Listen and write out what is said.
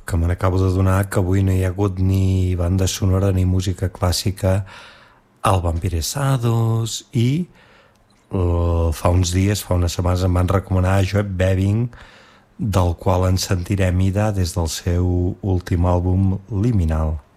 que me n'acabo de donar que avui no hi ha hagut ni banda sonora ni música clàssica al Vampiresados i fa uns dies, fa unes setmanes em van recomanar Joep Beving, del qual ens sentirem Ida des del seu últim àlbum Liminal.